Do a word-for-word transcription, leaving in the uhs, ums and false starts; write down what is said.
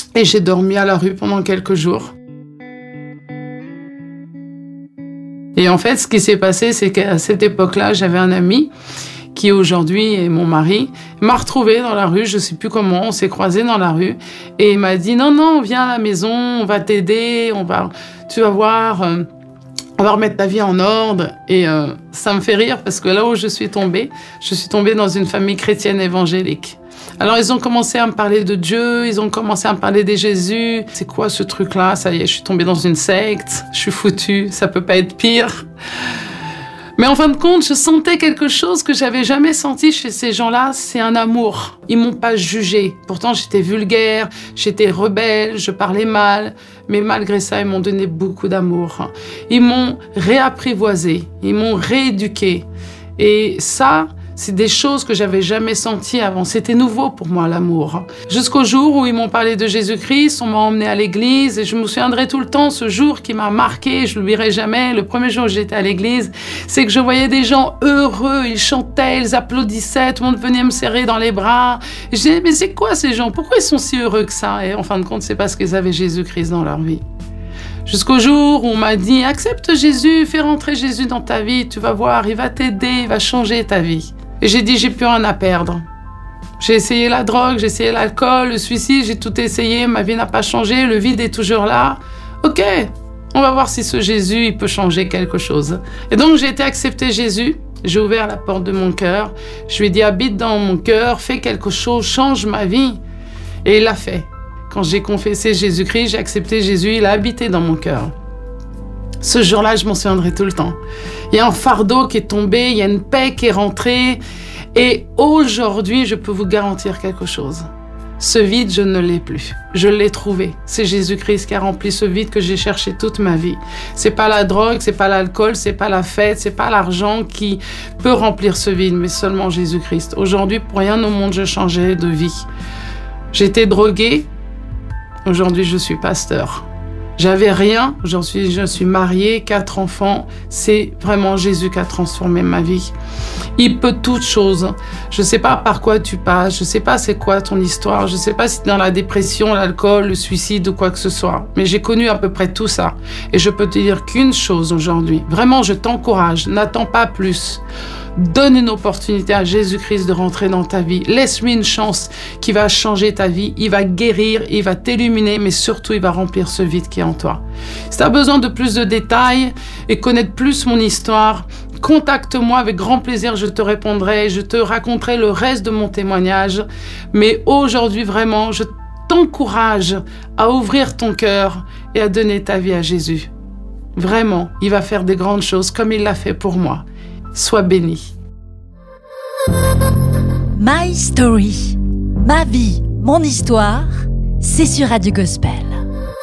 Et j'ai dormi à la rue pendant quelques jours. Et en fait, ce qui s'est passé, c'est qu'à cette époque-là, j'avais un ami qui aujourd'hui est mon mari, m'a retrouvée dans la rue, je ne sais plus comment, on s'est croisés dans la rue, et il m'a dit « Non, non, viens à la maison, on va t'aider, on va, tu vas voir, euh, on va remettre ta vie en ordre. » Et euh, ça me fait rire parce que là où je suis tombée, je suis tombée dans une famille chrétienne évangélique. Alors, ils ont commencé à me parler de Dieu, ils ont commencé à me parler de Jésus. C'est quoi ce truc-là? Ça y est, je suis tombée dans une secte, je suis foutue, ça peut pas être pire. Mais en fin de compte, je sentais quelque chose que j'avais jamais senti chez ces gens-là, c'est un amour. Ils m'ont pas jugée. Pourtant, j'étais vulgaire, j'étais rebelle, je parlais mal. Mais malgré ça, ils m'ont donné beaucoup d'amour. Ils m'ont réapprivoisée, ils m'ont rééduquée. Et ça, c'est des choses que j'avais jamais senties avant. C'était nouveau pour moi, l'amour. Jusqu'au jour où ils m'ont parlé de Jésus-Christ, on m'a emmené à l'église et je me souviendrai tout le temps ce jour qui m'a marqué, je l'oublierai jamais. Le premier jour où j'étais à l'église, c'est que je voyais des gens heureux, ils chantaient, ils applaudissaient, tout le monde venait me serrer dans les bras. Et je disais, mais c'est quoi ces gens? Pourquoi ils sont si heureux que ça? Et en fin de compte, c'est parce qu'ils avaient Jésus-Christ dans leur vie. Jusqu'au jour où on m'a dit, accepte Jésus, fais rentrer Jésus dans ta vie, tu vas voir, il va t'aider, il va changer ta vie. Et j'ai dit, j'ai plus rien à perdre. J'ai essayé la drogue, j'ai essayé l'alcool, le suicide, j'ai tout essayé, ma vie n'a pas changé, le vide est toujours là. Ok, on va voir si ce Jésus, il peut changer quelque chose. Et donc, j'ai été accepter Jésus, j'ai ouvert la porte de mon cœur, je lui ai dit, habite dans mon cœur, fais quelque chose, change ma vie. Et il l'a fait. Quand j'ai confessé Jésus-Christ, j'ai accepté Jésus, il a habité dans mon cœur. Ce jour-là, je m'en souviendrai tout le temps. Il y a un fardeau qui est tombé, il y a une paix qui est rentrée. Et aujourd'hui, je peux vous garantir quelque chose. Ce vide, je ne l'ai plus. Je l'ai trouvé. C'est Jésus-Christ qui a rempli ce vide que j'ai cherché toute ma vie. C'est pas la drogue, c'est pas l'alcool, c'est pas la fête, c'est pas l'argent qui peut remplir ce vide, mais seulement Jésus-Christ. Aujourd'hui, pour rien au monde, je changeais de vie. J'étais droguée. Aujourd'hui, je suis pasteur. J'avais rien, j'en suis, je suis mariée, quatre enfants. C'est vraiment Jésus qui a transformé ma vie. Il peut toutes choses. Je ne sais pas par quoi tu passes, je ne sais pas c'est quoi ton histoire, je ne sais pas si tu es dans la dépression, l'alcool, le suicide ou quoi que ce soit. Mais j'ai connu à peu près tout ça. Et je peux te dire qu'une chose aujourd'hui. Vraiment, je t'encourage, n'attends pas plus. Donne une opportunité à Jésus-Christ de rentrer dans ta vie. Laisse-lui une chance qui va changer ta vie. Il va guérir, il va t'illuminer, mais surtout, il va remplir ce vide qui est en toi. Si tu as besoin de plus de détails et connaître plus mon histoire, contacte-moi avec grand plaisir, je te répondrai, je te raconterai le reste de mon témoignage. Mais aujourd'hui, vraiment, je t'encourage à ouvrir ton cœur et à donner ta vie à Jésus. Vraiment, il va faire des grandes choses comme il l'a fait pour moi. Sois béni. My Story, ma vie, mon histoire, c'est sur Radio Gospel.